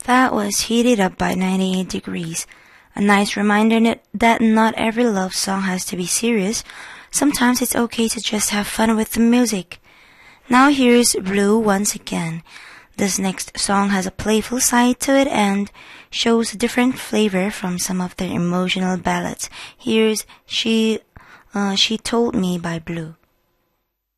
That was Heated Up by 98 Degrees. A nice reminder that not every love song has to be serious. Sometimes it's okay to just have fun with the music. Now here's Blue once again. This next song has a playful side to it and shows a different flavor from some of their emotional ballads. Here's She Told Me by Blue.